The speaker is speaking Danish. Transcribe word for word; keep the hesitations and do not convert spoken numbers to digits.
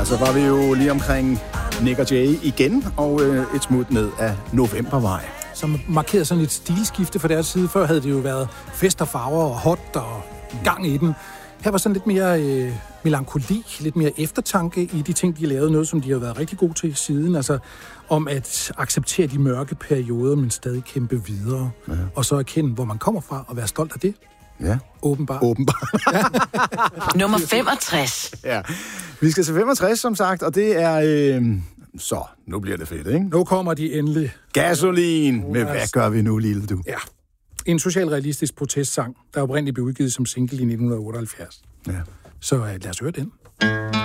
Ja, så var vi jo lige omkring Nick og Jay igen, og øh, et smut ned af Novembervej. Som markerede sådan et stilskifte fra deres side. Før havde det jo været fest og farver og hot og gang i den. Her var sådan lidt mere øh, melankoli, lidt mere eftertanke i de ting, de lavede. Noget, som de har været rigtig gode til siden. Altså om at acceptere de mørke perioder, men stadig kæmpe videre. Ja. Og så erkende, hvor man kommer fra, og være stolt af det. Ja. Åbenbart. Åbenbart. Ja. Nummer femogtres. Ja. Vi skal til femogtres, som sagt, og det er... Øh, så, nu bliver det fedt, ikke? Nu kommer de endelig. Gasolin! Men hvad gør vi nu, lille du? Ja. En socialrealistisk protestsang, der oprindeligt blev udgivet som single i nitten otteoghalvfjerds. Ja. Så uh, lad os høre den.